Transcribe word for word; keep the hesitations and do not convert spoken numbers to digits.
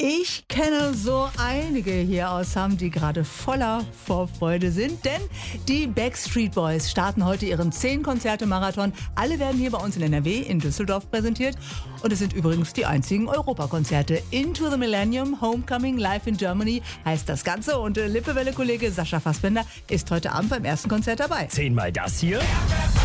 Ich kenne so einige hier aus Hamm, die gerade voller Vorfreude sind, denn die Backstreet Boys starten heute ihren zehn Konzerte Marathon. Alle werden hier bei uns in N R W in Düsseldorf präsentiert und es sind übrigens die einzigen Europakonzerte. Into the Millennium, Homecoming, Live in Germany heißt das Ganze und Lippewelle-Kollege Sascha Fassbender ist heute Abend beim ersten Konzert dabei. Zehnmal das hier.